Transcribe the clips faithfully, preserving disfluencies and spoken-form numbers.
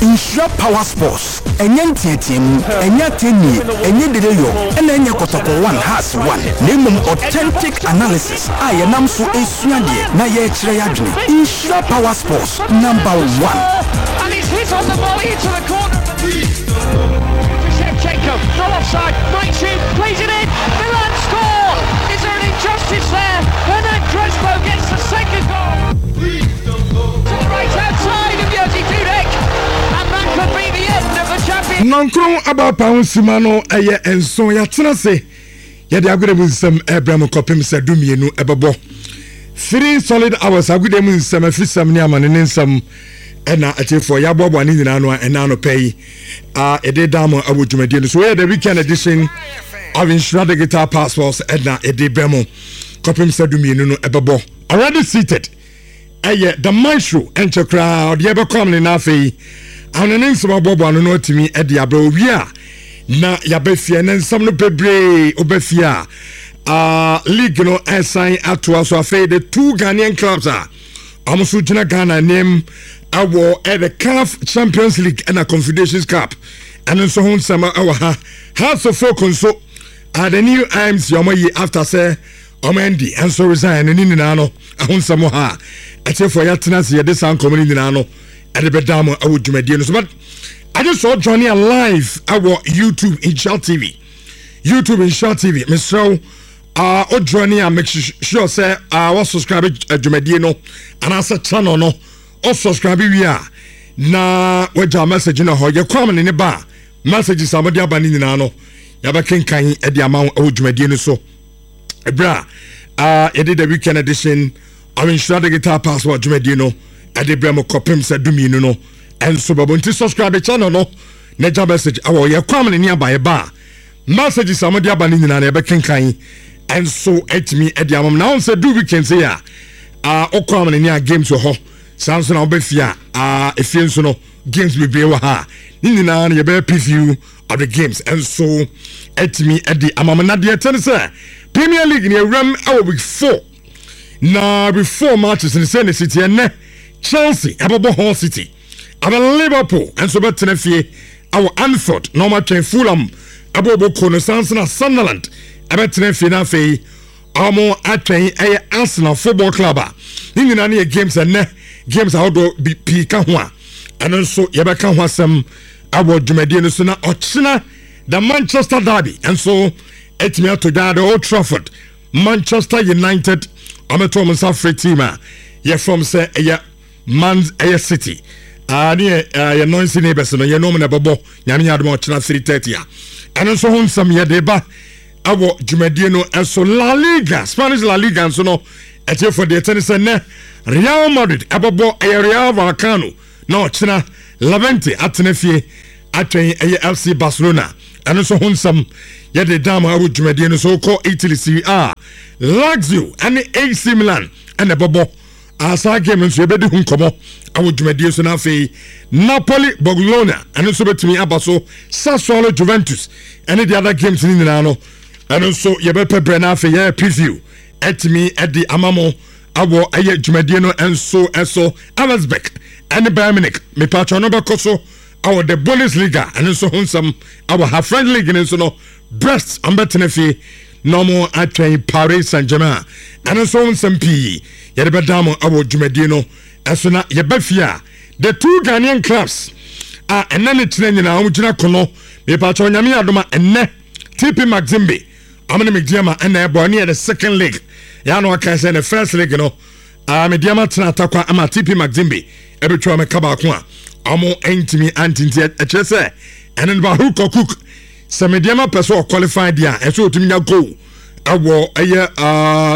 Insure Power Sports. Enye team, enye teni, enye dedeyo, and enye kotoko one has one. Name authentic analysis. I am so esuadie na ye chire yadwene. Insure Power Sports number one. And he's hit on the volley into the corner. Shevchenko, not offside. Might shoot, plays it in. Milan score. Is there an injustice there? And then Crespo gets the second goal. To the right hand side of Jerzy Dudek. And that could be the end of the champion. Nankron about pound Simano, aye, and so Yatinase. Yet I would have some Abraham Copim Sadumienu Ebabo. Three solid hours, I would have been some Fissam Yaman and then some. And I tell for Yabo one in annual and nano pay uh, a day down I would do so. We had the weekend edition of Insure the Guitar Passports Edna a day Bremo Copim Sadumi no Ebabo. Already seated. Aye, the maestro enter crowd, Yabo coming in Afi. And an instant of Bobo no to me at Diablo. Yeah, na Yabefia and then some no pebre Obefia. Uh, league no assign at to us. So I fade the two Ghanaian clubs are almost Ghana name. Our at the C A F Champions League and a Confederations Cup, and then so on summer our House of Folk and so are the new I M C Omoyi after say Omendi and so resign and in the nano on Samoha. I tell for Yatinas here this sound coming in the nano at the bedamo I would do my dealers. But I just saw Johnny live our YouTube in Shell T V. YouTube in Shell T V. Mister Uh o Johnny I make sure say I was subscribe to Jumedino and I said channel no. O subscribe we are na waja message na ho ye kwam ne ba message somebody abani na no ya ba kenkan e de ama o dwumadi no so ebra ah e did the weekend edition of Insure the Guitar Passport dwumadi no e de bra mo kopem sa dumi no no and so babo nti subscribe channel no na ja message awo ye kwam ne aba ye ba message somebody abani na na e ba kenkan and so etimi e de ama na on say do weekend say ya ah o kwam ne nia games ho Samson Obefia, ah, if you know, games will be ha. Nina, you better preview of the games, and so at me at the Amamanadia Tennessee Premier League in your ram our week four. Now, before matches in the Senate City and Chelsea, Ababo City, and Liverpool, and so better our Anfield, Normal Train Fulham, Abobo Corner, Samson, Sunderland, Abetenefi Nafe, Amo Atrain, a Arsenal Football Club. Nina, any games and games how do be pika ho and also yebeka ho asem abo dwumadi no so na ochina the Manchester derby and so etimi to the Old Trafford Manchester United ameto msa free team ye from say ye Man Air City ah ne ye nonse neighbors no ye no me na babo nyame yadom ochina three thirty and so hon sam ye de ba abo dwumadi no and so La Liga Spanish La Liga and so no etie for the tennis ne Real Madrid ababo Real Vallecano no china Levante atenefie atwen F C Barcelona and so honsam ye de dama awu dwumadi no so call Italy Serie A Lazio and A C Milan and ababo asa game so be de hunkomo awu dwumadi so na fe Napoli Bologna and so betimi abaso Sassuolo Juventus and the other games ni na no and so ye be pebre na fe ye preview etimi edi amamo awo aye dwumadi no enso enso Alsbeck and Bayern Munich me patro no bakoso awo the Bundesliga and enso honsam awo half friend league and enso no Brest ambetenefi normal atwen Paris Saint-Germain and enso honsam P ye de bedamo awo dwumadi no enso na ye bafia the two Ghanaian clubs ah enane tire nyina amugina kono me patro nyame adoma enne T P Mazembe amene mediama and ebo near the second league ya no aka say the first league no ah mediama tena atakwa ama T P Mazembe ebetwa me kaba ko a amo entimi antinti e kire say enen ba hook cook se mediama person qualified dia e so otumi nya goal awo eye ah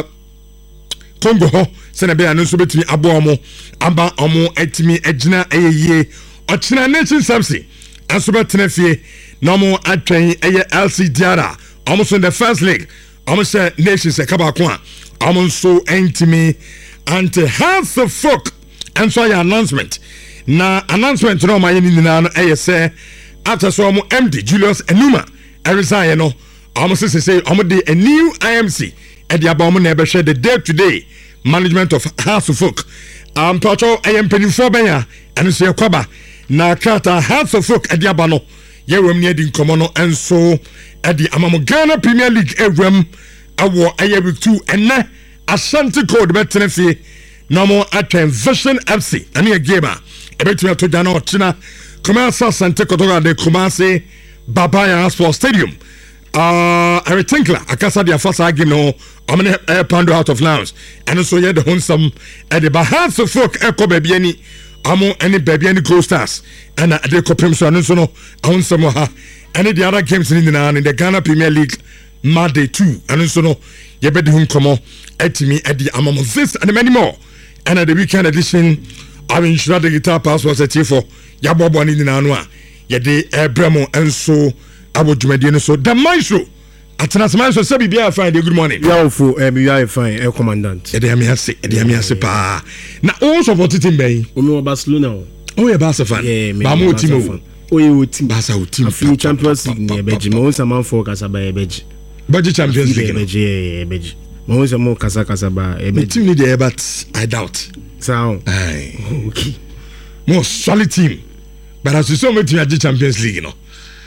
Congo ho se na be anu so betimi abo omo amba omo etimi agina eyeye ochina nation samsi aso betena fie no mo atwen eye L C Diara almost in the first league almost say nations se kaba ko a almost so entimi anti House of Folk and so your announcement na announcement no ma yini na no eye say after so mo M D Julius Enuma e resign no almost say say almost a new I M C and the abom na be share the day to day management of House of Folk um pacho I am penny for benya and so kwaba na kata Hearts of Oak edi abano ye wem ne edi nkomo no enso edi amamo Ghana Premier League ewem awo aye week two enne Ashanti Code betenefie no atwen Vision F C ane ye game a ebetumi to jana ochina Kumasi Asante Kotoga de Kumasi Babaya Sports Stadium. Uh, I think la akasa dia first game no amene uh, Pando out of Lounge and so ye the honsam at the Hearts of Oak eko baby ani amo any baby any Gold Stars and uh, the kopem so no so no honsam ha any the other games in the in the Ghana Premier League Monday two and so no ye be the home komo etimi at the amamo this and many more and at the weekend edition I mean sure the guitar pass was a for ya bobo ni na no a ye de ebremo enso abo dwumadi no so the maestro atena maestro say bibia fine good morning ya for eh bibia fine eh commandant e de am ase e de am ase pa na all support team ben o me Barcelona o o ye Barca fan ba mo team o o ye o team Barca o team afi Champions League ne beji mo sa man for kasa ba e beji beji Champions League beji e beji mo sa mo kasa kasa ba e beji team ni there but I doubt so ai okay more solid team but as you saw me team at Champions League no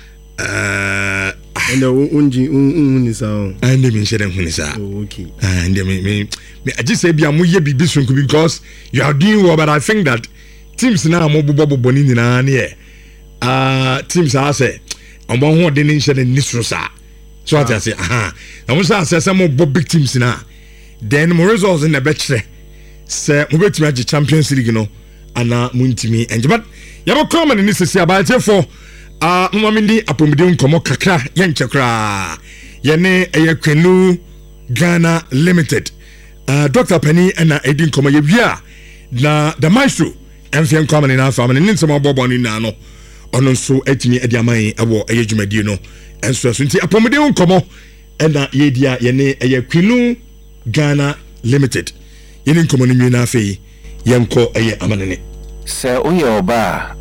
uh and the unji un so and me share them hunisa okay and me me I just say bia mo ye bibi sunku because you are doing well but I think that teams now mo bobo bobo ni na na uh teams are say on bon ho de ni share ni so sa so I say aha na mo say say mo bobo big teams na then mo results in the betche say mo betimi agi Champions League no ana mo ntimi enje but ya mo come and ni sisi about for ah uh, mamindi apomide nkomo kakra yenche kra yene eyekwenu Ghana Limited uh, Doctor Penny na edi nkomo ye bia na the maestro enfie nkomo ni na family ni nsema bobo ni na no ono nso etimi edi aman ewo eye dwumadie no enso so nti apomide nkomo na ye dia yene eyekwenu Ghana Limited yene nkomo ni nwi na afei yenko eye amanene se uye oba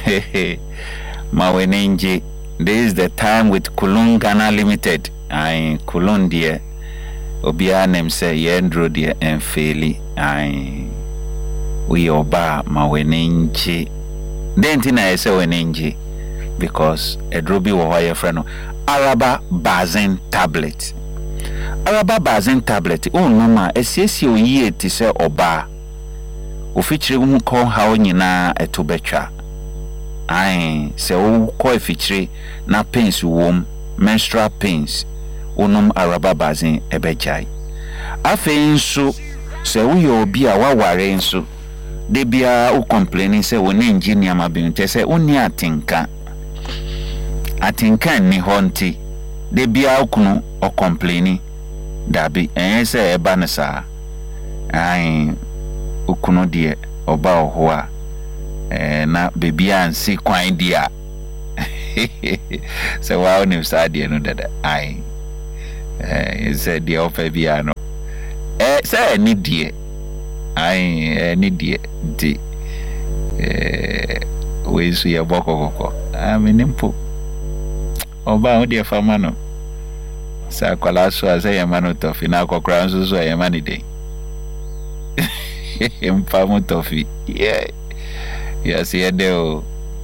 Mawenenji, this is the time with Kulun Ghana Limited. I Kulun dear Obia name say Yendro dear and Feli. I we oba Mawenenji. Then tina I say Wenenji because a drobi wa friend Araba Bazen tablet. Araba Bazen tablet. Oh no ma esesi o ye ti say oba. O feature mu ko ha nyina etobetwa. Ai se o ko feature na pains wom menstrual pains onum Araba Bazen ebejai. Afei nso se wo ye obi a waware nso de bia o complaining se woni engineer ma bi nte se oni atinka atinka ni honti de bia okunu o complaining dabi en se eba ne sa ai okunu de oba oho a eh na baby ansi kwan dia se wa oni sade no dada ai eh se dia ofa bia no eh se ni die ai eh ni die di eh we su ya boko koko aminimpo oba o de fama no sa kwala so ase ya mano tofi na kokra nso so ya mani de empamo tofi yeah yes ya deo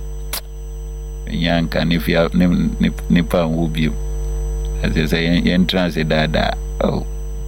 yanka ni fia ni ni pa ubio ase entrance dada oh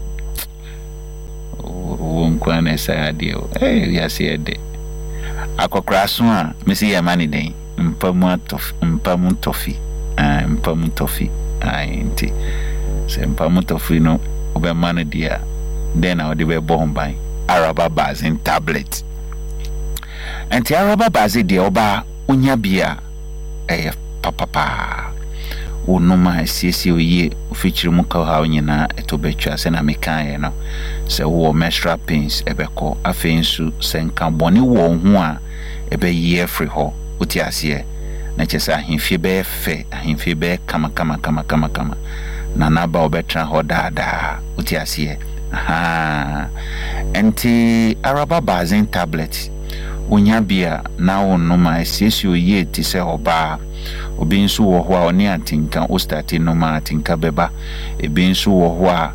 won kwane sa adio eh yes ya de akokra so a mesi ya mani de empamo tofi empamo tofi ah empamo tofi ah enti se empamo tofi no obe mani dia then I would be bombai Araba Bazen tablet. And the Araba Bazen de oba unya bia eh papa pa. Unuma sisi oye feature muka ha onyina etobetwa se na mekan no. Se wo menstrual pains ebeko afei nsu se nka boni wo ho a ebe ye free ho uti ase na chesa ahemfie be fe ahemfie be kama kama kama kama kama na naba obetra ho dada uti ase. Aha. Enti Araba Bazen tablet unya bia na onuma esisi oye ti se oba obi nso wo ho a oni atinka o start no ma atinka beba ebi nso wo ho a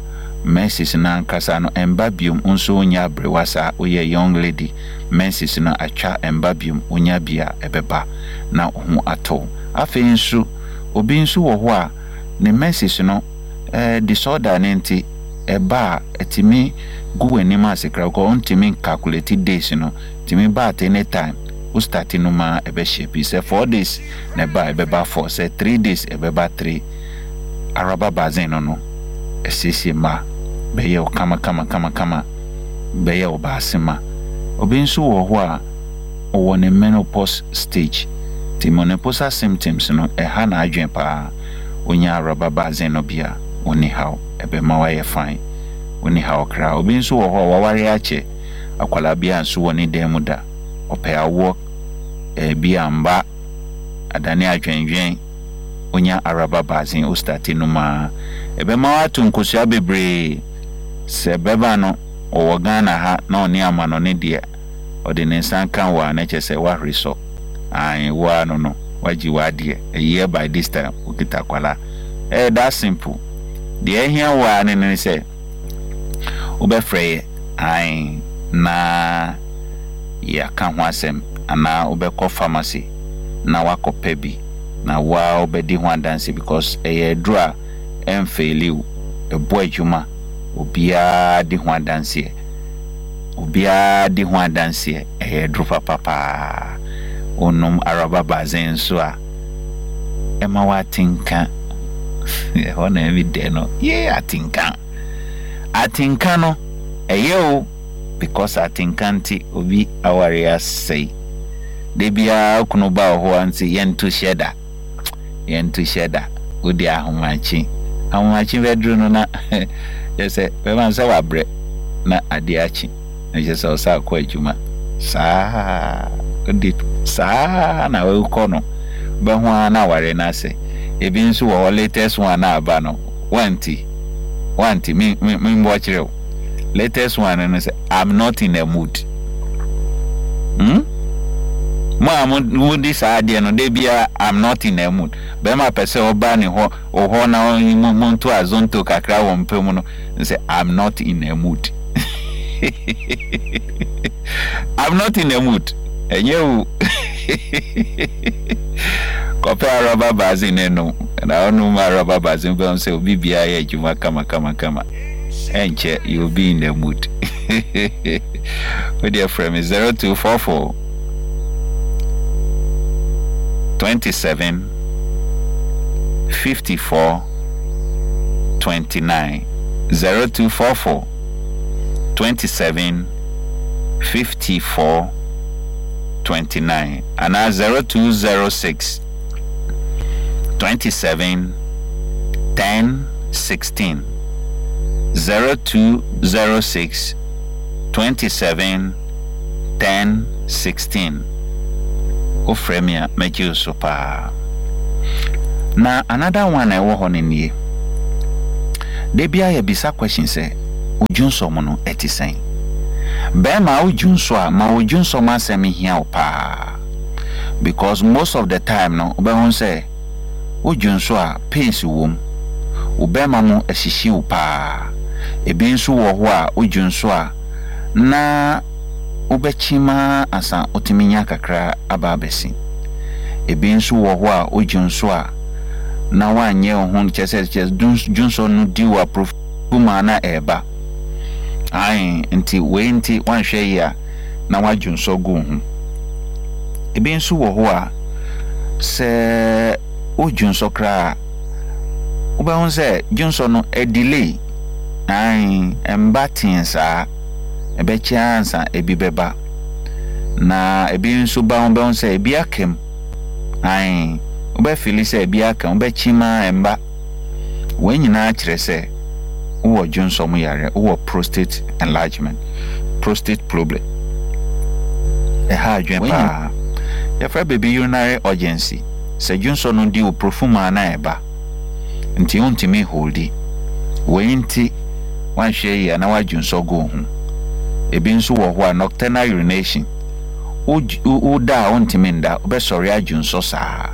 menses na nkasa no embabium unso onya brewasa oye young lady menses no atwa embabium onya bia ebeba na ho ato afi nso obi nso wo ho a ne menses no eh disorder nenti eba etimi gu enima sekra ko ontimi calculate days no timi ba at any time o start no ma ebe shape say four days na ba ebeba four say three days ebeba three araba bazen no no esisi ma beye kama kama kama kama beye obasema obi nso wo ho a o ne menopause stage the menopausal symptoms no e ha na adwen pa onya araba bazen no bia oni how ebe ma wa ye fine oni how kra obi nso wo ho waware ache akwala bia nso woni dem da ope awo e bia mba adane adwenwen onya araba bazen o start no ma ebe ma watu nkosua bebre se beba no o Ghana ha na oni amano ne de ode ne san kan wa na chese wa hriso ai wa no no waji wa de a year by this time okita kwala eh that simple de here wa ne ne se obefrey ai na ya kan ho asem ana obekọ pharmacy na wakọ bi na wa obedi ho dance because eh dra emfeliu ebo adwuma obia di ho dance obia di ho dance eh dro papa onum araba bazen so a ema watinka e hona evi de no ye atinka atinka no eyo because atinkanti obi awaria say de bia kuno ba ho anti yentu sheda yentu sheda odi ahomachi ahomachi vedru no na yese be man say wabre na adiachi na yese o sa kwa adwuma saa odi saa na we kono be ho na ware na se ebi nso wo latest one na aba no wanti wanti mi mi mbo chire latest one and say I'm not in a mood hmm ma mood this idea no dey bia I'm not in a mood be ma pese oba ni ho o ho na monto azonto kakra wo mpem no say I'm not in a mood I'm not in a mood enyewu kopia rubber bazin no na onu ma rubber bazin be say obi bia ya juma kama kama kama enche you'll be in the mood with your friend is zero two four four twenty-seven fifty-four twenty-nine zero two four four twenty-seven fifty-four twenty-nine and now zero two zero six twenty-seven ten sixteen zero two zero six twenty-seven ten sixteen o fremia meji so pa na another one I wo hono nie de bia ya bisa question say ojunso mo no etisen be ma ojunso a ma ojunso ma sem hia pa because most of the time no be won say ojunso a pains wom obema mo ahihyi wo pa ebi nso wo ho a ojunso a na obechima asa otiminya kakra aba abesi ebi nso wo ho a ojunso a na wanye ho chese chese junso no di wa profuma na eba ai nti we nti wanhwe ya na wajunso go ho ebi nso wo ho a se ojunso kra oba won se junso no e delay ai embatin sa ebe chance ebi beba na ebi nso ba won be won se ebi akem ai oba fili se ebi akem oba chima emba wenyina akire se wo junso mu yare wo prostate enlargement prostate problem e ha adwen pa ya fra baby urinary urgency se junso no di wo profuma na eba nti ontimi holdi wenti wanhwe ya na wajunso go hu ebi nso wo ho a nocturnal urination o da ontimi nda obesori ajunso saa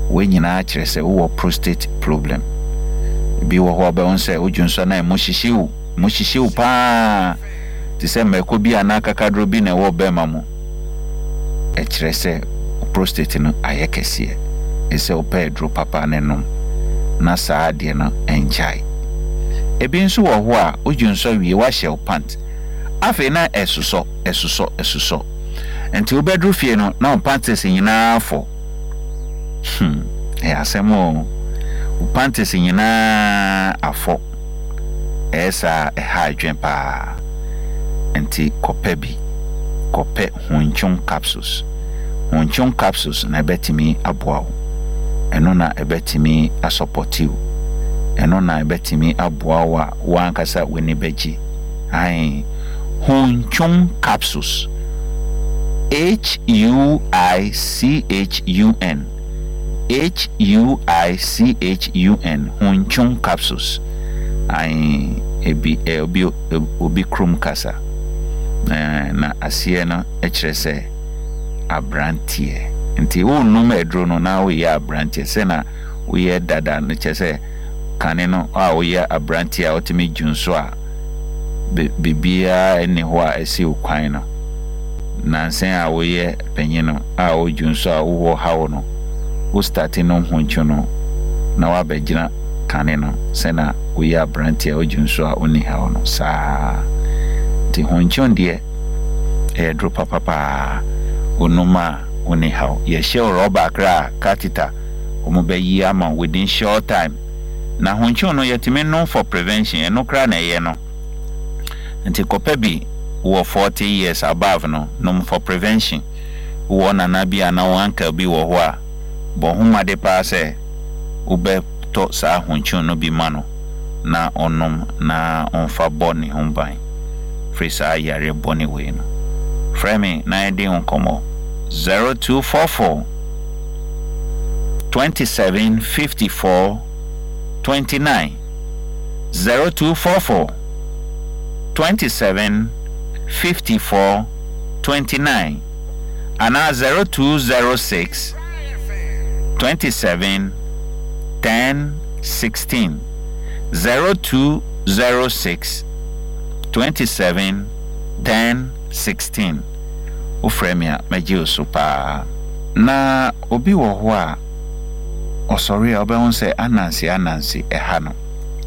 we nyina kyerɛ sɛ wo prostate problem bi wo ho ba won sɛ odwunso na mo hyehyew mo hyehyew pa ti sɛ meko bi ana kakadro bi na wo ba ma mo e kyerɛ sɛ prostate no ayɛ kɛseɛ e sɛ o pedro papa ne nom na saa de no enjai ebi nso wo ho a odwunso wie wa hyɛ pant afi na esuso esuso esuso enti wo bedru fie no na o panties nyina afọ hmm e asemo o panties nyina afọ esa e ha adwen pa enti kope bi kope honchon capsules honchon capsules na betimi aboa eno na ebetimi asupportive eno na ebetimi aboa wa wankasa weni beji ai honchon capsules H U I C H U N H U I C H U N honchon capsules ai ebi ebi obi krum kasa na asie no e kire se abrantie nti wo num edro no na wo ye abrantie se na wo ye dada no kire se kane no a wo ye abrantie a otimi junso a bibia ene ho a esi okwan no na sen a wo ye panyin no a wo junso a wo hawo no wo start no honcho no na wa begina kane no se na wo ye abrantie a junso a oni hawo no sa ti honcho ndie e dro papa pa onuma oni hawo ye share rubber kra catheter omo be yi ama within short time na honcho no yetime no for prevention eno kra na ye no nti kopa bi wo forty years above no no for prevention wo na na bia na wanka bi wo ho a bo homa de pa se ube to sa honcho no bi ma no na onom na onfa boni homban frisa yare boni we no frame na edi onkomo zero two four four twenty-seven fifty-four twenty-nine zero two four four twenty-seven fifty-four twenty-nine and zero two zero six twenty-seven ten sixteen zero two zero six twenty-seven ten sixteen Ufremia meji super na obi wo ho a osori obe won say anansi anansi eha no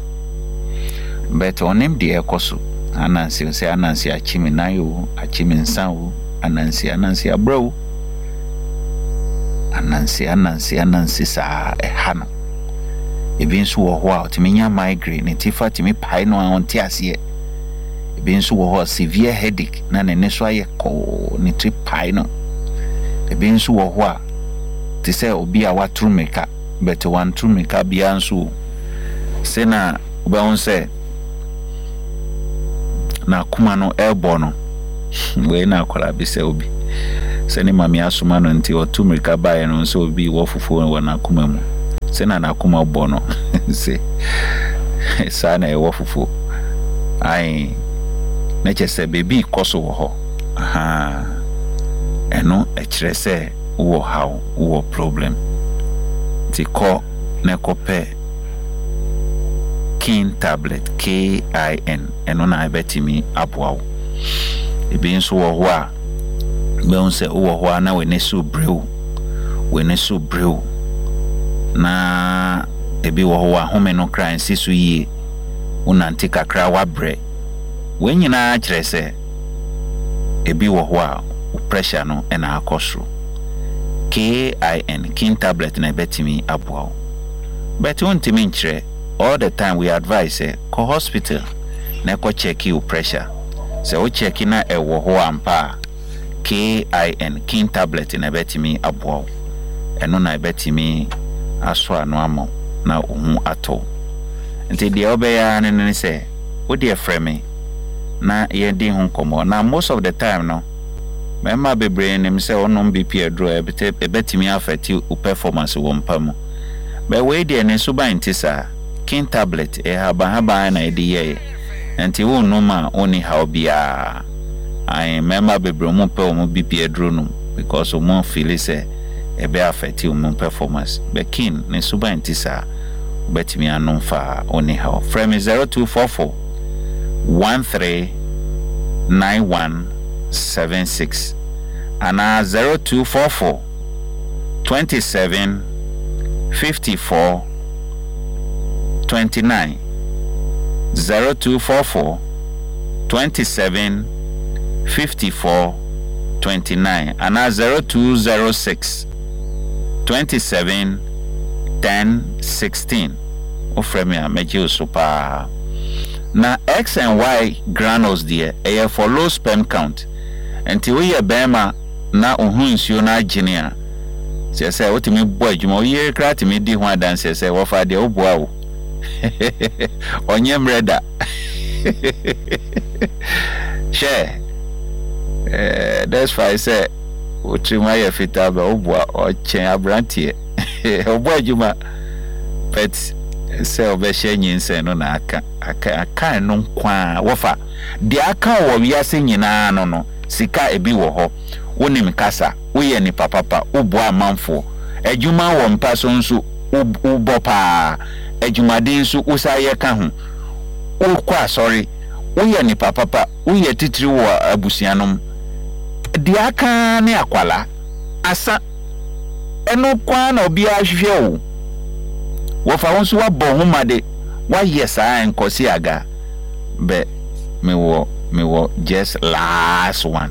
but onim de ekoso anansi say anansi achimi nayo achimi nsanwo anansi anansi abro anansi anansi anansi sa eha no ebi nso wo ho a otiminya migraine tifa timi pai no onti ase ebi nso wo ho severe headache na ne so aye ko ni trip pai no ebi nso wo ho a ti say obi a watru meka but one true meka bia nso se na oba won say na kuma no ebo no we na akwara bi se obi se ni mami asuma no nti o tu meka bae no nso obi wo fufu wo na kuma mu se na na kuma bo no se sa na e wo fufu ai na chese baby koso wo ho aha eno e kire se wo how wo problem ti ko na kope kin tablet K I N eno na betimi aboawo ebi nso wo ho a be on se wo ho na we ne so brew we ne so brew na ebi wo ho a home no kran sisu yi unanti kakra wa bre we nyina kire se ebi wo ho a pressure no e na akosro K I N kin tablet na betimi aboawo but untimi nkire all the time we advise eh, ko hospital na ko check your pressure se o check na e wo ho ampa K I N kin tablet na betimi aboawo eno na betimi aso anu amo na ohu ato nti de obeya ne ne se wo de frame na ye di hu komo na most of the time no mema bebre nim se onom B P adro e betimi affect your performance wo mpamu be we de ne so ban tisa kin tablet e haba haba na edi ye enti wo no ma oni how bia I mema bebre mo pe mo B P adro no because mo feel say ebe affect um performance be keen ne suba ntisa betimi anon fa oni ha frame zero two four four one three nine one seven six and zero two four four twenty-seven fifty-four twenty-nine zero two four four twenty-seven fifty-four twenty-nine and zero two zero six twenty-seven ten sixteen ofremia meji super na X and Y granules there eh for low sperm count until we are bema na ohun nsuo na agenia se se otimi bo adwuma o ye kra timi di ho adanse se wo fa de oboa wo onyem reda she eh that's why I say otrima ye fita ba oboa o chen abrantie oboa adwuma but se obehye nyinse no na aka aka aka no kwa wo fa de aka wo wiase nyina no no sika ebi wo ho wonim kasa woye ni papapa ubo amanfo adwuma wo mpaso nso ubo pa adwumade nso usaye ka ho ukwa sorry woye ni papapa woye titiri wo abusianom de aka ne akwala asa eno kwa na obi ahwehwe wo wo fa wonso wabɔ homade wa yesa enkosi aga be me wo me wo just last one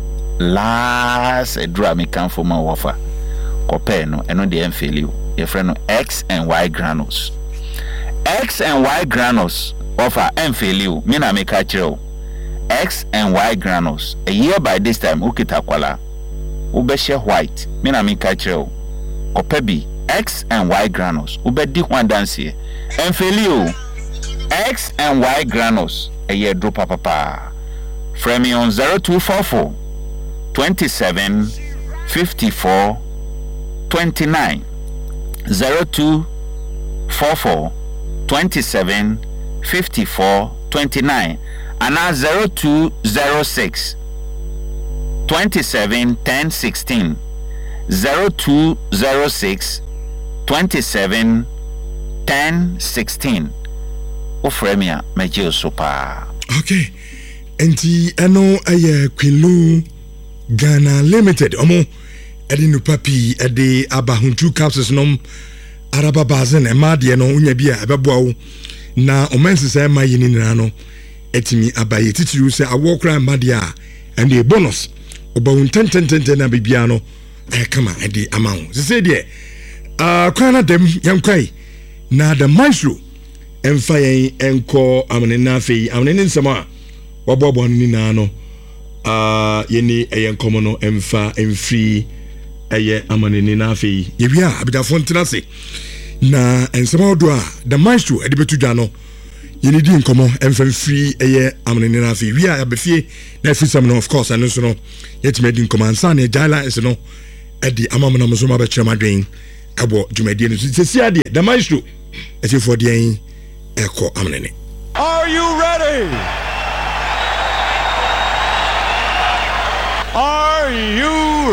last a draw me can for my wafa kope no eno de enfeli o ye friend no X and Y granules X and Y granules offer enfeli o me na me ka kire X and Y granules a year by this time ukita kwala ubehye white me na me ka kire o kope bi X and Y granules ubedi ho dance enfeli o X and Y granules a year drop papa frame me on zero two four four twenty-seven fifty-four twenty-nine zero two four four twenty-seven fifty-four twenty-nine and now zero two zero six twenty-seven ten sixteen zero two zero six twenty-seven ten sixteen ofremia meje super. Okay, enti eno aye Queen Ghana Limited omo edi no papi edi abahuntu capsules nom araba bazen e madie no unya bia ebeboa wo na omense say ma yini na no etimi abaye titiru say awokra madie a and the bonus obawun ten ten ten na bibia no e kama edi amawo se say de ah kwana dem yankwai na the maestro emfa yen enko amene na fei amene nsema wabobo ni na no ah yeni eyen komo no emfa emfri eye amaneni na afei yewia abidafo ntenase na ensema odo a the maestro edibetudwa no yeni di nkomo emfa emfri eye amaneni na afei wia abefie na afisam no of course and so no yetime di nkomo ansa na jala enso no edi amamna mzoma be chemadwen abo dwumadie no sisi ade the maestro etifo de en eko amaneni. Are you ready? Are you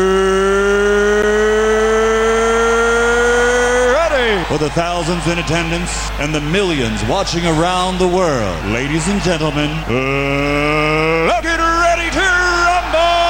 ready? For the thousands in attendance and the millions watching around the world, ladies and gentlemen, uh, let's get ready to rumble!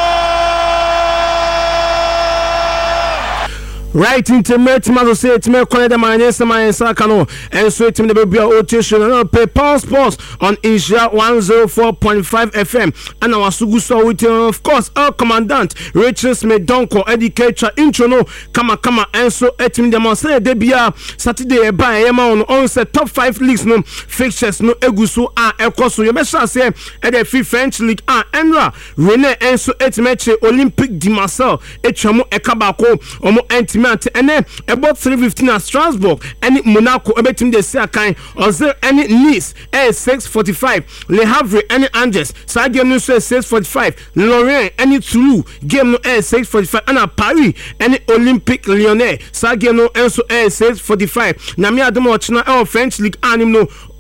Right into me, Tomato say to me, Colonel Mania, Sama and Sakano, and so to me, the baby audition and pay Pulse Pulse on Asia one oh four point five F M. And our Suguso with, of course, our commandant, Rachel Smith Donko, educator, intro, no, Kama Kama, and so at me, the Marseille, Debia, Saturday, by Emma on set top five leagues, no fixtures, no Egusu, ah, Elcoso, you best say, at the free French League, ah, Enra, Rene, and so at Meche, Olympic de Marseille, Echamo, Ekabako, Omo, Anti. And then about three fifteen at Strasbourg, any Monaco, a betim de Sakai, or there any Nice, a six forty five, Le Havre, any Angers, Sadio Nusso, six forty five, Lorient, any Toulouse, game no a six forty five, and a Paris, any Olympic Lyonnais, Sadio no Enso a six forty five, Namia Demochna, our French League Animal.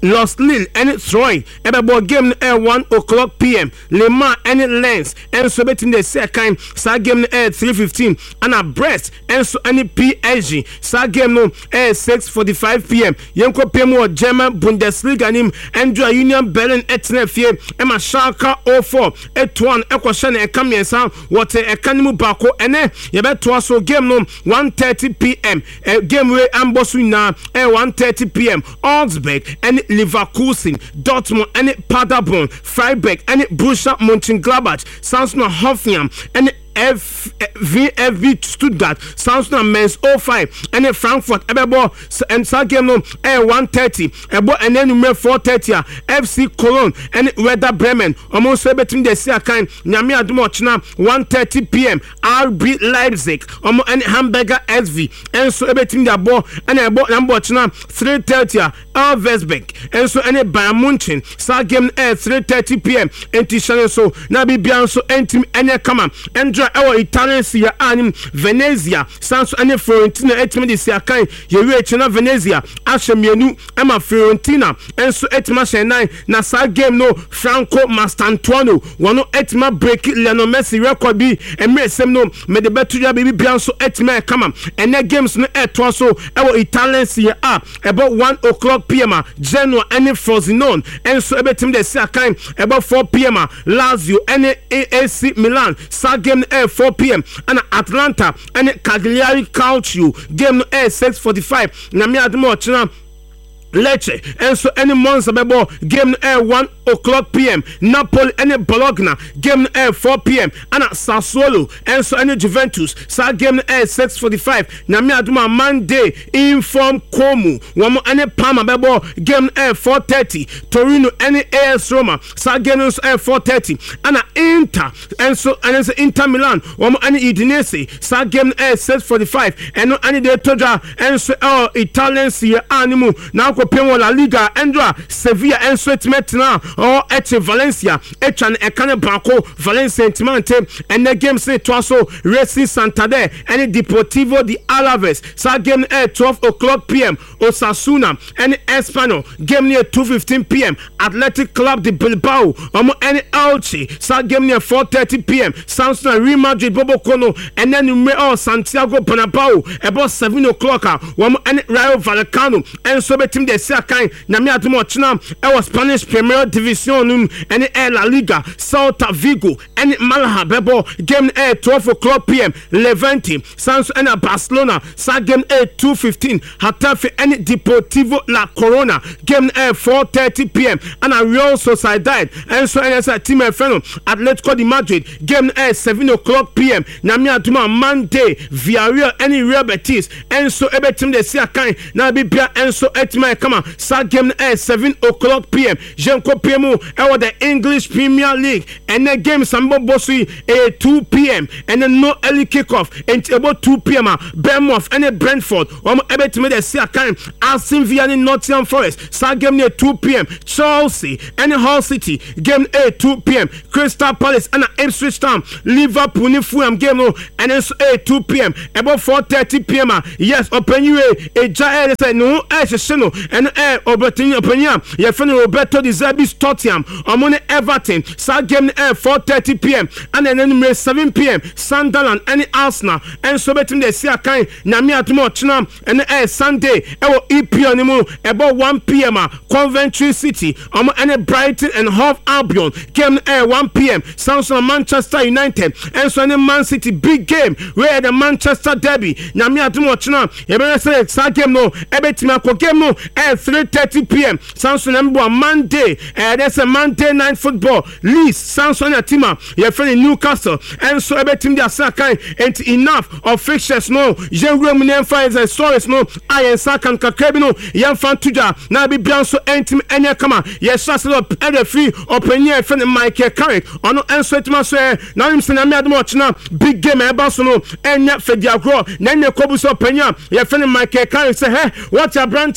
Los Lille and Troy ebebo game at one o'clock p.m. Le Mans and Lens and so betting the second sa game at three fifteen and a Brest and so any P S G sa game no at six forty-five p.m. Yenko Pemo German Bundesliga nim Andrew Union Berlin etne fie Emma Schalke oh four at one equation e kamiensa what e kanimu bako ene yebetwa so game no one thirty p.m. a game we ambosu na at one thirty p.m. Augsburg and Leverkusen, Dortmund and Paderborn, Freiburg and Borussia Mönchengladbach, Samsung Hoffenheim and F V F B Stuttgart, Samsung Mainz oh five and Frankfurt Ebebo and Sagem no at one thirty Ebo and then number four thirty F C Cologne and Werder Bremen almost between the Siakan Nyami Adumochna one thirty p.m. R B Leipzig almost and Hamburger S V and so between the ball and Ebo Nambochna three thirty Elversberg and so any Bayern Munchen Sagem at three thirty p.m. and Tishan so Nabi Bianso and Team and Kama and our Italian Sia Anim Venezia Sans and Fiorentina etime Sia Kan Yewe China Venezia Ashemienu Emma Fiorentina and so etima nine na sa game no Franco Mastantuono wano etima break Lionel Messi record bi emre sem no me de betuya bibi bianso etima kama and the games no etwa so our Italian Sia up about one o'clock p.m. Genoa and Frosinone and so ebetim de Sia Kan about four p.m. Lazio and A C Milan sa game at four p.m. and Atlanta and Cagliari Calcio game at six forty-five. Nami Admo China Lecce and so any months bebo game at one o'clock p.m. Napoli and Bologna game at four p.m. and Sassuolo and so any Juventus sa game at six forty-five. Nami Aduma Monday Inform Como one more any Parma bebo game at four thirty. Torino and A S Roma sa game at four thirty and Inter and so and so Inter Milan one more any Udinese sa game at six forty-five and no any de Toja and so oh Italian Serie A animu now Pemo La Liga Endra Sevilla and Sweetmet now or Eche Valencia Echan Ekane Banco Valencia Intimante and the game say Twaso Racing Santander and Deportivo de Alaves sa game at twelve o'clock p.m. Osasuna and Espano game near two fifteen p.m. Athletic Club de Bilbao um and Elche sa game near four thirty p.m. Samsung Real Madrid Bobo Kono and then oh Santiago Bernabeu about seven o'clock one and Rayo Vallecano and so betim the Sakai Nami Adumo China our Spanish Premier Division and La Liga Celta Vigo and Malaha Bebo game at twelve o'clock p.m. Levante Santos and Barcelona sa game at two fifteen Hatafe and Deportivo La Corona game at four thirty p.m. and a Real Sociedad and so and as a team friend Atletico de Madrid game at seven o'clock p.m. Nami Aduma Monday Villarreal and Real Betis and so every team they see a kind now be and so etima come on sa game at seven o'clock p.m. Jenko Pemu and the English Premier League and the game Sambo Bossui at two p.m. and then no early kickoff and about two p.m. Bournemouth and Brentford um every team they see a kind Aston Villa and Nottingham Forest sa game near two p.m. Chelsea and Hull City game at two p.m. Crystal Palace and Ipswich Town Liverpool and Fulham game no and then at two p.m. about four thirty p.m. yes open you a giant say no no and eh Obertin opinion your friend Roberto Di Zerbi's Tottenham on Everton sa game at four thirty p.m. and then seven p.m. Sunderland and Arsenal and so between the see a kind Nami Atumo China and eh Sunday e E P animu about one p.m. Coventry City um and Brighton and Hove Albion game at one p.m. Samsung Manchester United and so and Man City big game where the Manchester Derby Nami Atumo China e be say sa game no e betima ko game no at three thirty p.m. Samsung number Monday and that's a Monday night football Leeds Samsung and Tima your friend in Newcastle and so every team that sakai and enough of fixtures no Jean Roman finds and stories no I and Sakan Kakabino Yan Fan Tuja now be Bianso and team any kama yes Sassel up at the free open your friend Michael Carrick on no and so it must say now him saying I'm much now big game about so no and yet for their grow then the Kobus open your friend Michael Carrick say hey what your branch your friend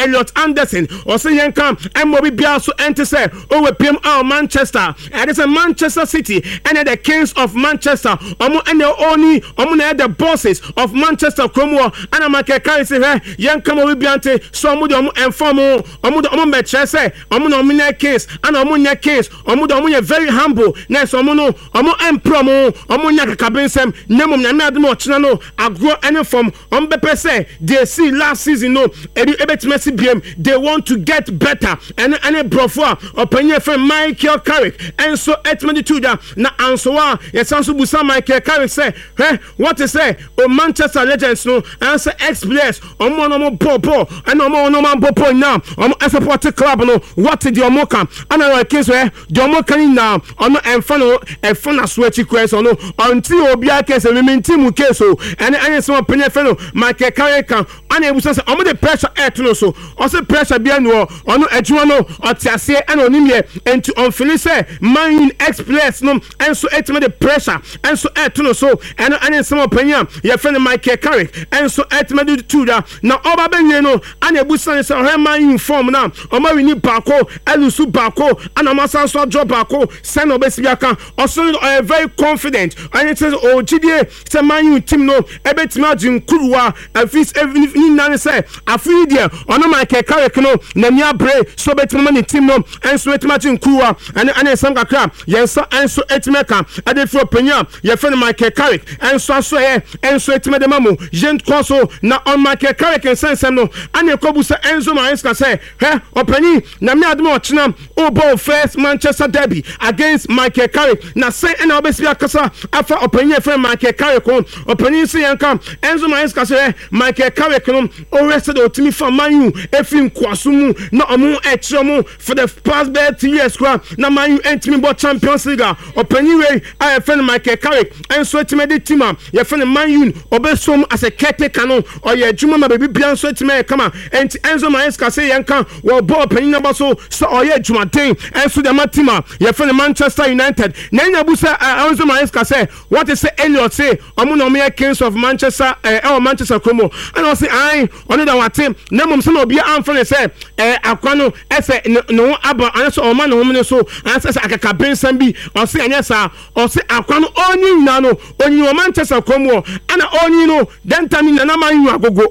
Elliot Anderson ɔsɛ yɛn kam ɛmɔ bi bia so ɛnte sɛ ɔwɔ pm a Manchester ɛde sɛ Manchester City ɛne the Kings of Manchester ɔmo ɛne ɔni ɔmo na the bosses of Manchester kromo ana Michael Carrick sɛ hɛ yɛn kam ɔbi biante so ɔmo de ɔmo ɛnfɔm ɔmo de ɔmo mɛkyerɛ sɛ ɔmo na ɔmo nyɛ Kings ana ɔmo nyɛ Kings ɔmo de ɔmo yɛ very humble na ɛsɛ ɔmo no ɔmo ɛmpro ɔmo ɔmo nyɛ kakabensɛm na mmom nyame adom ɔkyena no agorɔ ɛne fam ɔmo bɛpɛ sɛ they see last season no ɛbi ɛbɛtumi si biem they want to get better ɛne ɛne brɔfo a ɔpanyin fɛ Michael Carrick ɛnso ɛtumi de tu da na anso a yɛsan so busa Michael Carrick sɛ hɛ what is say o Manchester Legends no answer ex players ɔmo no ɔmo bɔ bɔ ɛna ɔmo no ɔmo bɔ bɔ now ɔmo ɛsupport club no what the ɔmo kan ana ɔyɛ case wɛ the ɔmo kan now ɔno ɛnfa no ɛfa na so akyi kura so no ɔnti obi a case ɛmi nti mu case o ɛne ɛne sɛ ɔpanyin fɛ no Michael Carrick kan ana ebusa sɛ ɔmo de pressure ɛto no so ɔsɛ pressure bia no ɔno adwuma no ɔte aseɛ ɛna ɔnim yɛ enti ɔmfili sɛ Man U ex players no ɛnso ɛtumi de pressure ɛnso ɛto no so ɛne ɛne sɛ ɔpanyin a yɛfɛ no Michael Carrick ɛnso ɛtumi de tu da na ɔba bɛwie no ana ebusa ne sɛ ɔhɛ Man U form na ɔma wini baako ɛlusu baako ana ɔma san so draw baako sɛ na ɔbɛsi bi aka ɔso no ɔyɛ very confident ɛne sɛ ɔgyidie sɛ Man U team no ɛbɛtumi agye nkuruwa afis ɛni nan sɛ afiri deɛ ɔno Michael Carrick no n'ani abere so bɛtumi ma ne team no ɛnso bɛtumi agye nkuruwa ɛne ɛne nsɛm kakra yɛnsa ɛnso ɛtumi ka ɛde fi ɔpanyin a yɛfɛ no Michael Carrick ɛnso aso ɛyɛ ɛnso ɛtumi de ma mo yɛn kɔ so na ɔn Michael Carrick nsɛnsɛm no ɛne ɛkɔbu sɛ Enzo Maresca sɛ hɛ ɔpanyin na me adom ɔkyena ɔbɔ first Manchester derby against Michael Carrick na sɛ ɛna ɔbɛsi akasa afa ɔpanyin yɛfɛ Michael Carrick ho ɔpanyin sɛ yɛn ka Enzo Maresca sɛ Michael Carrick no ɔrɛsɛ de ɔtumi fa Man U efi nkwaso mu na ɔmo ɛkyerɛ mo for the past bɛɛ two years kora na Man U ɛntumi bɔ Champions League a ɔpanyin wei a yɛfɛ no Michael Carrick ɛnso ɛtumi de team a yɛfɛ no Man U ɔbɛsom as a caretaker no ɔyɛ adwuma ma baabi bia nso ɛtumi ɛyɛ kama ɛnti Enzo Maresca sɛ yɛn ka wɔbɔ ɔpanyin naba so sɛ ɔyɛ adwumaden ɛnso de ma team a yɛfɛ no Manchester United na ɛnya bu sɛ Enzo Maresca sɛ wɔte sɛ Elliot sɛ ɔmo na ɔmo yɛ Kings of Manchester ɛɛ ɛwɔ Manchester kromo ɛna ɔsɛ ayi ɔno da wate na mmom sɛ na obi amfa ne sɛ ɛɛ akwa no ɛsɛ ne ho aba ɛna sɛ ɔma ne ho ne so ɛsɛ sɛ akakabensɛm bi ɔsɛ ɛnyɛ saa ɔsɛ akwa no ɔnyi nyinaa no ɔnyi wɔ Manchester kromo ɛna ɔnyi no dɛnta mi nana Man U agogo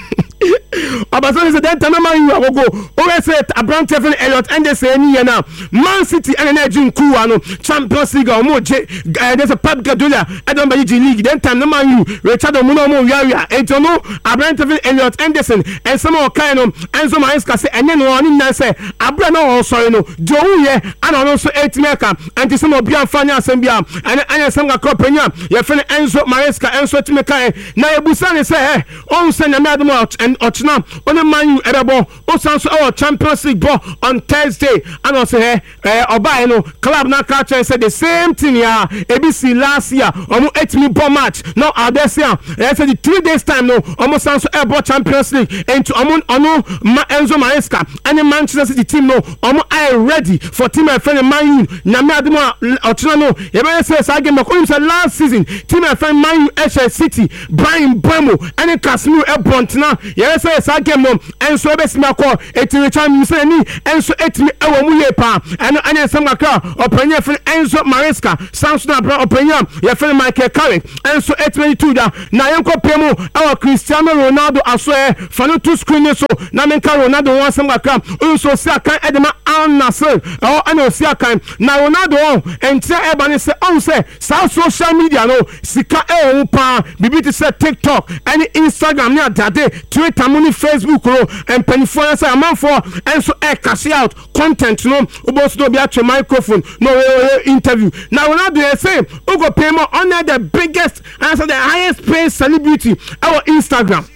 Abasan sɛ dɛnta na Man U agogo ɔyɛ sɛ aberante fɛ no Elliot Anderson ani yɛ na Man City ɛna na agye nkuwa no Champions League a ɔmo gye ɛɛ sɛ Pep Guardiola ɛdɔm bɛgye gye league dɛnta na Man U Richard ɔmo na ɔmo wiawia eti ɔno aberante fɛ no Elliot Anderson ɛnsɛm a ɔkae no Enzo Maresca sɛ ɛnyɛ no ɔne nan sɛ abere na ɔsɔre no deɛ ɔwu yɛ ana ɔno nso ɛtumi ɛka ɛnti sɛ ma obi amfa nyɛ asɛm bia ɛne ɛnyɛ sɛm kakra ɔpanyin a yɛfɛ no Enzo Maresca ɛnso ɛtumi kae na ebusa ne sɛ ɛ ɔhu sɛ nyame adom ɔkyena ɔne Man U ɛbɛbɔ ɔsan so ɛwɔ Champions League bɔ on Thursday ana ɔsɛ hɛ ɛɛ ɔbaa no club na ka kyerɛ sɛ the same thing ya ebi si last year ɔmo ɛtumi bɔ match na adɛsi a ɛyɛ sɛ the three days time no ɔmo san so ɛbɔ Champions League ɛnti ɔmo ɔno Enzo Maresca ɛne Manchester City team no ɔmo ayɛ ready for team ɛfɛ no Man U nyame adom a ɔkyena no yɛbɛyɛ sɛ saa game ɛkɔnim sɛ last season team ɛfɛ Man U ɛhyɛ City Brian Mbeumo ɛne Casemiro ɛbɔntena yɛbɛyɛ sɛ saa game no ɛnso ɛbɛsimi akɔ ɛti Richard Mmuseni ɛnso ɛtumi ɛwɔ mu yie paa ɛno ɛne nsɛm kakra ɔpanyin ɛfɛ no Enzo Maresca sanso na abira ɔpanyin a yɛfɛ no Michael Carrick ɛnso ɛtumi tu da na yɛnkɔ pɛ mu ɛwɔ Cristiano Ronaldo asoɛ fa no to screen ne so na menka Ronaldo wɔn asɛm kakra nso si akan ɛde ma Al Nassr ɛwɔ ɛna osi akan na Ronaldo wɔn ɛntia ɛba ne sɛ ɔn sɛ saa social media no sika ɛwɔ mu paa bibi te sɛ TikTok ɛne Instagram ne adade Twitter mu ne Facebook no mpanyinfoɔ yɛ sɛ amanfoɔ ɛnso ɛkase out content no wobɔ so obi atwe microphone no ɔyɛ interview na Ronaldo yɛ sɛ ogo pay mo ɔna the biggest and so the highest paid celebrity ɛwɔ Instagram.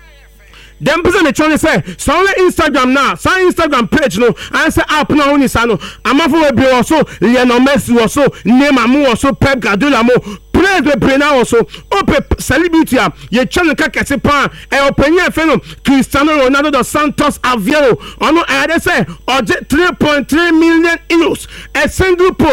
Dem person me trying to say so on Instagram now so Instagram page no and say app now only sa no amafo we be also Lionel Messi also Neymar mo also Pep Guardiola mo players we play now also ope celebrity a ye channel ka kese pa e openya fe no Cristiano Ronaldo dos Santos Aveiro ono e dey say oje three point three million euros a single post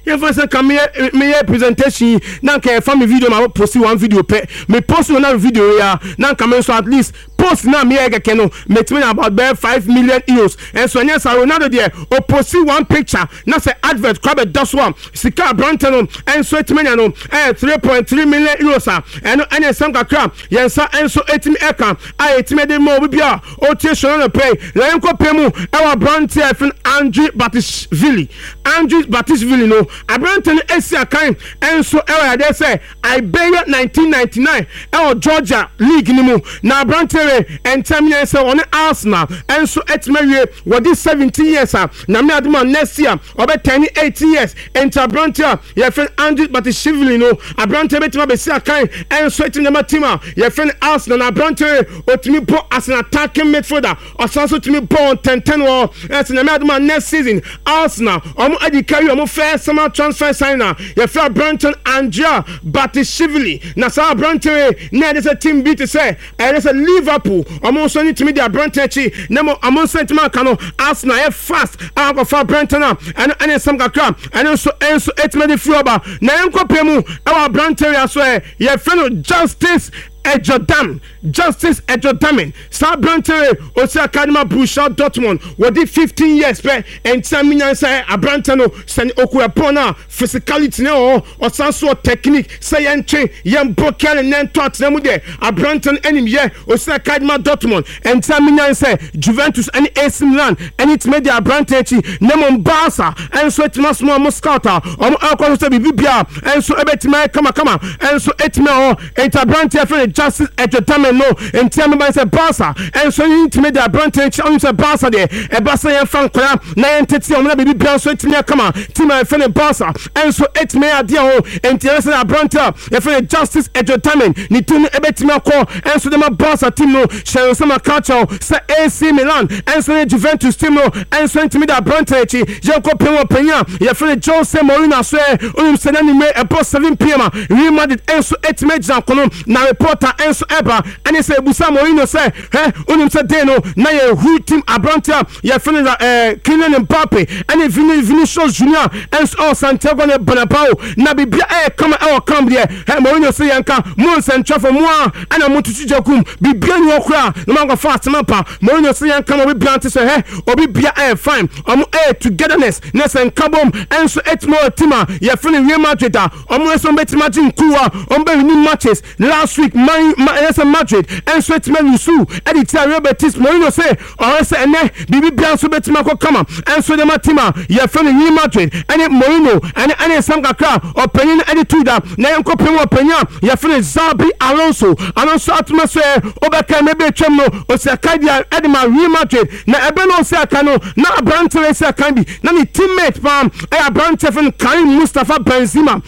If I say come here, me presentation. Now can find me video. I post one video. Pay me post another video. Yeah. Now come so at least post now me I can no. Make me about bare five million euros. And so yes, I Ronaldo there. Or post one picture. Now say advert. Crab does one. Sika Branton and so it me no. Eh three point three million euros. And and some crap. Yes sir. And so it me eka. I it me the more we be a. Otation on the pay. Let go pay mu. Our Branton and Andrew Batishvili. Andrew Batishvili no. I Branton Asia kind. And so ever they say I bear nineteen ninety-nine. Our Georgia League ni mu. Na Branton and ten years on Arsenal. And so it me what this seventeen years. Na me aduma next year. Over ten eighteen years. And Branton. Your friend Andrew Batishvili no. A Branton bet me be see kind. And so it in the matima. Your friend Arsenal. Na Branton. Otimi po as an attacking midfielder. Or so to me po ten ten war. As na me aduma next season. Arsenal. Omo adi carry omo first summer transfer signer. Your friend Branton Andrea Batishvili. Na sa Branton. Na there's a team beat to say. And there's a Liverpool. Omo so need to me their Branton chi. Nemo omo sent man kano. Arsenal e fast. I go for Branton na. And and some kakra. And also and so eight minute floba. Na enko pemu. Our Branton as well. Your friend Justice Ejodam, Justice Ejodam, Sir Branton, Osi Academy Borussia Dortmund, what did fifteen years pe, and ten million say a Branton, send Okuapona, physicality no, or some sort of technique, say entry, young Bokel and then taught them there, a Branton enemy, yeah, Osi Academy Dortmund, and ten million say Juventus and A C Milan, and it's made their Branton, Nemon Barca, and so it must more Moscata, or Alcohol Bibia, and so a bit may come, come, and so it may, and a Branton. Justice at the time no and tell me by say Barca and so you need to make that advantage on say Barca there a Barca and fan kra na entity on baby bian so it come on team and fan Barca and so it may idea ho and tell us that Branton if Justice at the time ni to e betime call and so them Barca team no share some culture say A C Milan and so Juventus team no and so to me that Branton chi je ko pen opanya you fan Jose Mourinho so unim say na ni me about seven p m Real Madrid and so it may jam kono na report and so ever and he say Busa Mourinho say eh unim say dey no na ye who team Branton ye finish eh Kylian Mbappe and if Vinicius Junior and so Santiago Bernabeu na bibia eh come eh come there eh Mourinho say yanka mo central for mo and am to tujakum bibia ni okra no man go fast mapa Mourinho say yanka mo bibia say eh obi bia eh fine am eh togetherness ness and kabom and so et more team ye finish Real Madrid am so bet imagine kuwa on be winning matches last week man yes Madrid and so it man you edit Real Betis Mourinho say or say ene bibi bian so betima ko come and so the matima ye friend Real Madrid and Mourinho and and some kakra opinion attitude na yanko pen opinion ye friend Xabi Alonso Alonso atma say obeka maybe twem no o say kadia edema Real Madrid na ebe no say aka no na Branton say aka bi na ni teammate pam e Branton Karim Mustafa Benzema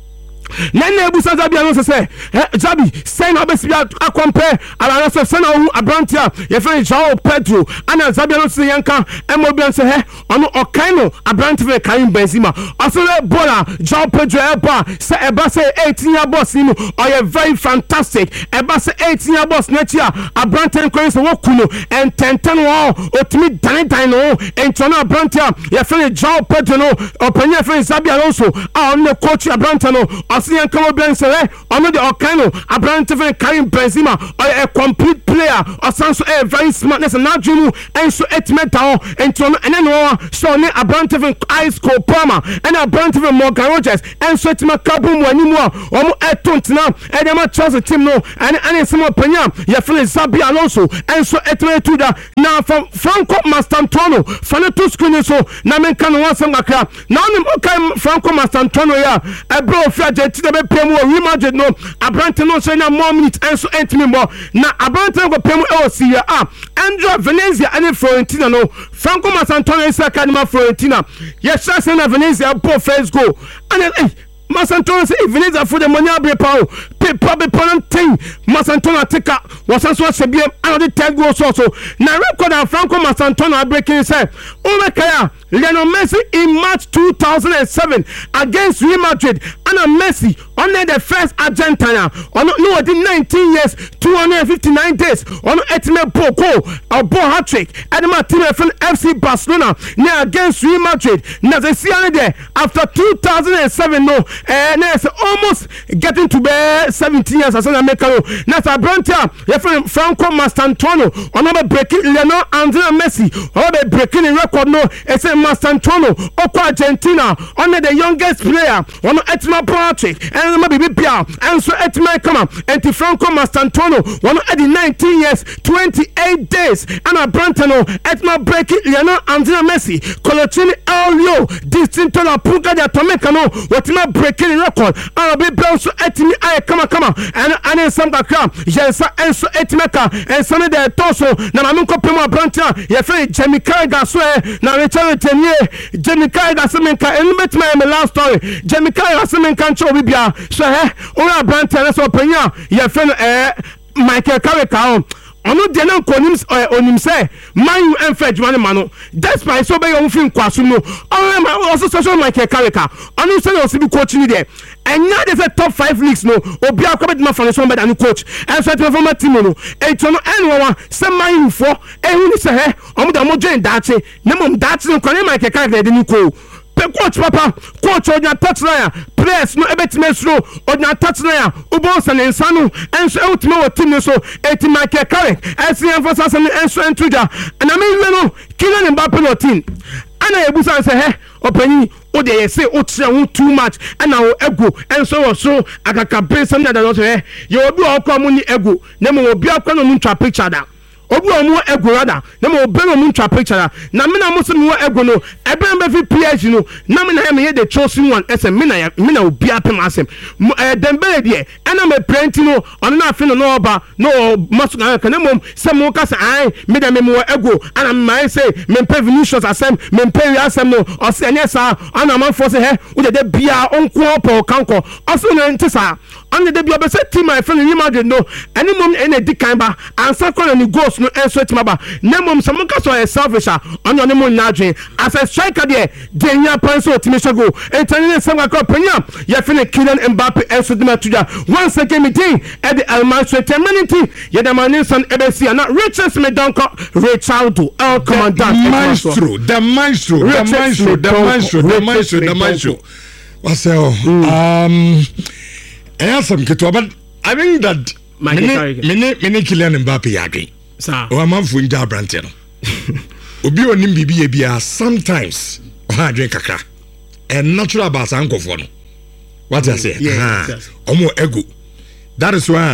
Nene Busa Zabi Alonso say Zabi say na besi a compare Alonso say na Branton ye friend Joao Pedro and Zabi Alonso yanka Emobian say he ono okaino Branton Karim Benzema also le bola Joao Pedro eba say eba say eighteen year boss him or ye very fantastic eba say eighteen year boss next year Branton Karim say wokuno and ten ten wo otimi dan dan no entono Branton ye friend Joao Pedro no open ye friend Zabi Alonso a on the coach Branton no Asian come Ben say on the Okano Branton Karim Benzema or a complete player or some so a very smartness and not dream and so it metal and to and then so ne Branton ice cold Palmer and a Branton Morgan Rogers and so it ma kabum anymore or e don't now and them Chelsea team no and and some opinion you feel Xabi Alonso and so it me to that now from Franco Mastantuono Fanato screen so na men kan wan some akra now them okay Franco Mastantuono ya e bro fia to the pemu Real Madrid no Branton no say na more minutes and so eight me more na Branton go pemu e o Serie A Andrea Venezia and Fiorentina no Franco Mastantuono is academy Fiorentina yes say na Venezia po first goal and eh Masanton say Venezia for the money abre power pay probably point thing Masanton take was also Sebia and the third goal also na record and Franco Masanton breaking say o me kaya Lionel Messi in March two thousand seven against Real Madrid. And Messi on the first Argentina on no within nineteen years, two hundred fifty-nine days on Etime Boko a ball hat trick and my team from F C Barcelona near against Real Madrid. Now they see there after two thousand seven no and it's almost getting to be seventeen years as an American. Now Sabrantia referring Franco Mastantuono on the breaking Lionel Andrea Messi or the breaking record no it's a Mastantuono Oko Argentina on the youngest player on Etime Patrick and maybe Pia and so Etime come and to Franco Mastantuono one at the nineteen years twenty-eight days and a Brantano Etime breaking Lionel Andrea Messi Colotini Elio Distinto la Puga de Tomecano Watima breaking record and a bit so Etime I come come and and in some crap yes and so Etimeka and some of the torso na Mamunko Pema Branta your friend Jamie Carragher so now Richard Tenier Jamie Carragher Semenka and met my last story Jamie Carragher Semenka Cho Bibia so eh Ora Branta so Penya your friend eh Michael Carragher ono de na konim onim say man enfed one mano despite so be yon fin kwasu no also social Michael Carragher ono say no be coach ni there and now they say top five leagues no obi akobet ma for so better than coach and so to former team no e to no anyone say man for e hu ni say he omo da mo join that na mom that no konim Michael Carragher de ni ko coach papa coach on your touchline press no ebetime slow on your touchline ubon san ensanu enso ultimo team so eti Michael Carragher as emphasis and enso entruja and I mean no Kylian Mbappe no team ana ebusa say he opani o dey say o tire too much and now ego enso so akaka brain something that also he you obi o kwa mu ni ego na mo obi akwa no mu twa picture da obi omo ego rada na mo be no mu twa picture na me na mo se mo ego no ebe be fi P H no na me na me the chosen one ese me na me na obi apem asem eh Dembele de e na me plenty no on na afi no no oba no maso na ka na mo se mo ka se ai me da me mo ego ana me say me pe Vinicius asem me pe wi asem no o se anya sa ana man for se he wo de bia onko opo kanko o so na ntisa on the bia be say team my friend Real Madrid no any mom ene di kan ba ansa ko ni goals no enso timaba na mom some ka so selfish on your name na adwen as a striker there denya panso timisha go entani sem ka penya ya fini Kylian Mbappe enso dima tuja once again meeting at the Almanso terminity ya the manison ebesi na Richards Medonko Richardo el commandant maestro the maestro the maestro the maestro the maestro the maestro what's um I some kito but I think that many many Kylian Mbappe yage sir o am for nja brante no obi onim bibi bia sometimes o ha dwen kakra and natural about ankofo no what I say omo ego that is why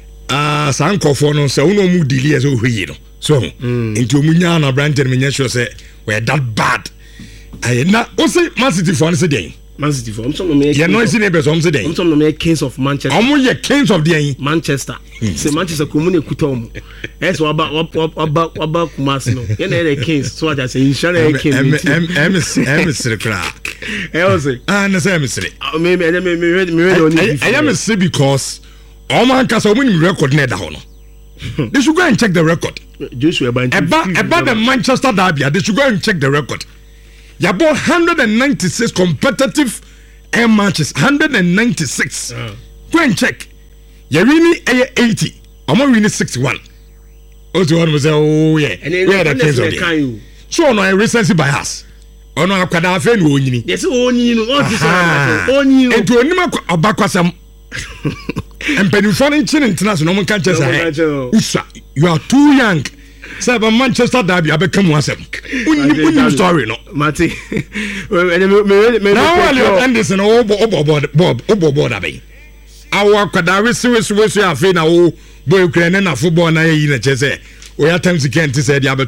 ah sankofo no se uno mu dili as o hwi no so into omunya na brante no menye sure say we that bad I na o say Man City for no say den Man City for some no yeah no see neighbors some say den some no Kings of Manchester omo ye Kings of the Manchester say Manchester commune kutom es wa ba wa ba Kumasi no ye na the Kings so I say inshallah Kings em em em cra eh o say ah na say em sire me me me me ready me ready on it I am say because omo ankasa omo ni record na da ho no they should go and check the record Joshua Bantu about about the Manchester derby they should go and check the record. You bought one hundred ninety-six competitive air matches. one hundred ninety-six. Uh. Go and check. You really eighty. I'm really sixty-one. Also, one was oh yeah. And then yeah, that case of so no recency bias. Oh no, I can't have any only. Yes, only no. Only and to anima abakwasam. And penufan international no can just say you are too young. Seven Manchester derby abekam wasem. Unim story no. Mati. Now Elliot Anderson obo obo bob obo board abi. Awa kwadawe siwe siwe so afi na wo boy Ukraine na football na yi na chese. O ya time to Kent said ya